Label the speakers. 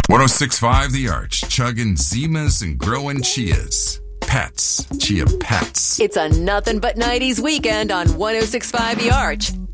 Speaker 1: 1065 The Arch, chugging Zimas and growing chias. Pets. Chia pets.
Speaker 2: It's a nothing but 90s weekend on 1065 The Arch.